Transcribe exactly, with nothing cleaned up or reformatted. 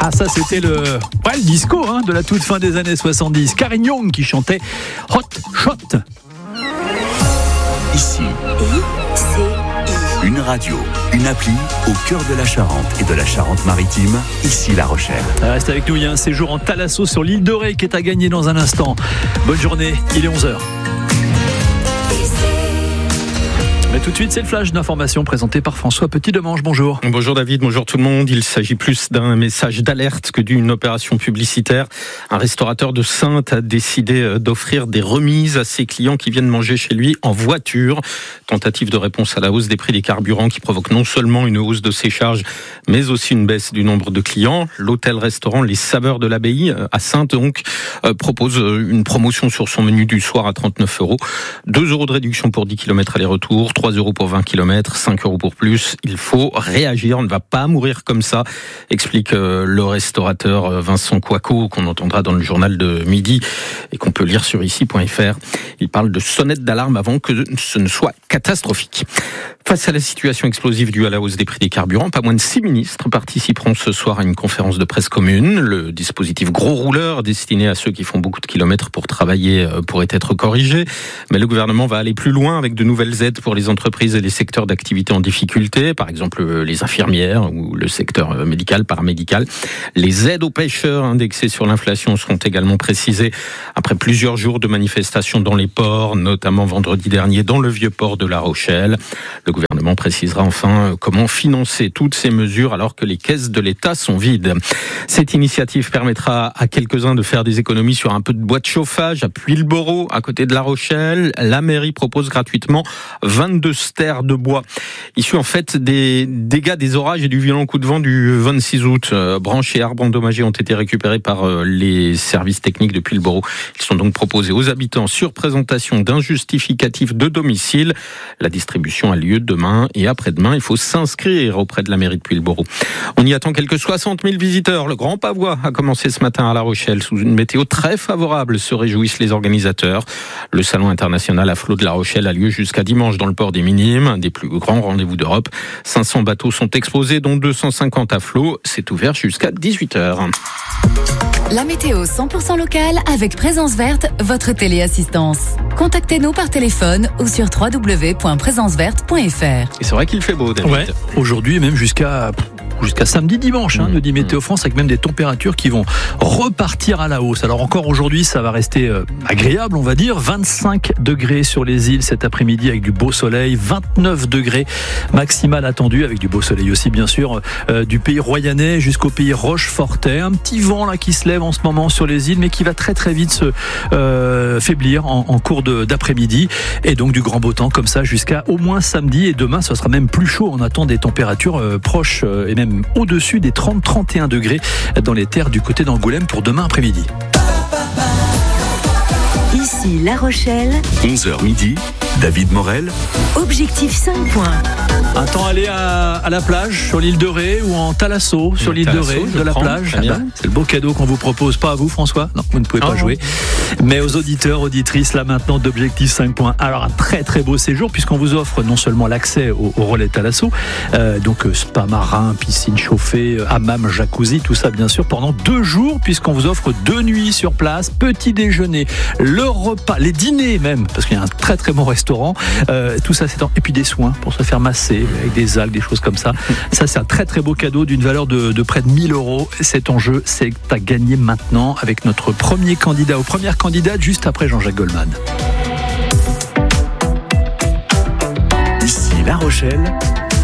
Ah, ça c'était le, ouais, le disco hein, de la toute fin des années soixante-dix. Carignon qui chantait Hot Shot. Ici, une radio, une appli au cœur de la Charente et de la Charente-Maritime, ici La Rochelle. Reste avec nous, il y a un séjour en Thalasso sur l'île de Ré qui est à gagner dans un instant. Bonne journée, il est onze heures. Mais tout de suite, c'est le flash d'information présenté par François Petit-Demange. Bonjour. Bonjour David, bonjour tout le monde. Il s'agit plus d'un message d'alerte que d'une opération publicitaire. Un restaurateur de Saintes a décidé d'offrir des remises à ses clients qui viennent manger chez lui en voiture. Tentative de réponse à la hausse des prix des carburants qui provoque non seulement une hausse de ses charges, mais aussi une baisse du nombre de clients. L'hôtel-restaurant Les Saveurs de l'Abbaye à Saintes donc propose une promotion sur son menu du soir à trente-neuf euros. deux euros de réduction pour dix kilomètres aller-retour, trois euros pour vingt kilomètres, cinq euros pour plus. Il faut réagir, on ne va pas mourir comme ça, explique le restaurateur Vincent Coicot, qu'on entendra dans le journal de midi et qu'on peut lire sur ici point f r. Il parle de sonnette d'alarme avant que ce ne soit catastrophique. Face à la situation explosive due à la hausse des prix des carburants, pas moins de six ministres participeront ce soir à une conférence de presse commune. Le dispositif gros rouleur destiné à ceux qui font beaucoup de kilomètres pour travailler pourrait être corrigé. Mais le gouvernement va aller plus loin avec de nouvelles aides pour les entreprises et les secteurs d'activité en difficulté, par exemple les infirmières ou le secteur médical, paramédical. Les aides aux pêcheurs indexées sur l'inflation seront également précisées après plusieurs jours de manifestations dans les ports, notamment vendredi dernier dans le vieux port de La Rochelle. Le gouvernement précisera enfin comment financer toutes ces mesures alors que les caisses de l'État sont vides. Cette initiative permettra à quelques-uns de faire des économies sur un peu de bois de chauffage à Puyllboro, à côté de La Rochelle. La mairie propose gratuitement vingt-deux stères de bois, issus en fait des dégâts des orages et du violent coup de vent du vingt-six août. Euh, branches et arbres endommagés ont été récupérés par euh, les services techniques de Puyllboro. Ils sont donc proposés aux habitants sur présentation d'un justificatif de domicile. La distribution a lieu demain et après-demain. Il faut s'inscrire auprès de la mairie de Puyllboro. On y attend quelques soixante mille visiteurs. Le Grand Pavois a commencé ce matin à La Rochelle sous une météo très favorable, se réjouissent les organisateurs. Le salon international à flot de La Rochelle a lieu jusqu'à dimanche dans le port des Minimes, un des plus grands rendez-vous d'Europe. cinq cents bateaux sont exposés, dont deux cent cinquante à flot. C'est ouvert jusqu'à dix-huit heures. La météo cent pour cent locale avec Présence Verte, votre téléassistance. Contactez-nous par téléphone ou sur w w w point présence verte point f r. Et c'est vrai qu'il fait beau, David. Ouais, aujourd'hui même jusqu'à... jusqu'à samedi, dimanche, hein, nous dit Météo France, avec même des températures qui vont repartir à la hausse. Alors encore aujourd'hui, ça va rester euh, agréable, on va dire. vingt-cinq degrés sur les îles cet après-midi avec du beau soleil. vingt-neuf degrés maximal attendu avec du beau soleil aussi, bien sûr, euh, du pays royannais jusqu'au pays rochefortais. Un petit vent là qui se lève en ce moment sur les îles, mais qui va très très vite se euh, faiblir en, en cours de, d'après-midi. Et donc du grand beau temps comme ça jusqu'à au moins samedi. Et demain, ce sera même plus chaud. On attend des températures euh, proches euh, et même au-dessus des trente à trente et un degrés dans les terres du côté d'Angoulême pour demain après-midi. Ici La Rochelle. onze heures midi, David Morel. Objectif cinq points. Un temps aller à, à la plage sur l'île de Ré ou en Thalasso sur l'île de Ré de la prends, plage. Ah bah, c'est le beau cadeau qu'on vous propose, pas à vous François. Non, vous ne pouvez pas oh. jouer. Mais aux auditeurs, auditrices là maintenant d'Objectif cinq points. Alors un très très beau séjour puisqu'on vous offre non seulement l'accès au, au relais Thalasso, euh, donc euh, spa marin, piscine chauffée, euh, hammam, jacuzzi, tout ça bien sûr pendant deux jours puisqu'on vous offre deux nuits sur place, petit déjeuner, le repas, les dîners même parce qu'il y a un très très bon restaurant. Euh, tout ça c'est en... et puis des soins pour se faire masser avec des algues, des choses comme ça. Ça c'est un très très beau cadeau d'une valeur de, de près de mille euros. Cet enjeu c'est à gagner maintenant avec notre premier candidat ou première candidate juste après Jean-Jacques Goldman. Ici La Rochelle,